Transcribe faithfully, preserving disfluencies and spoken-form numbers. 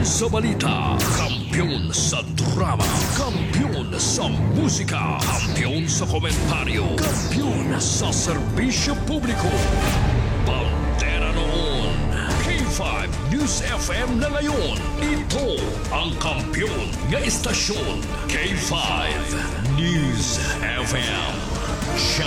sa balita, kampiyon sa drama, kampiyon sa musika, kampiyon sa komentaryo, kampiyon sa serbisyo publiko. Bandera noon, K five News F M na ngayon. Ito ang kampiyon nga istasyon, K five News F M.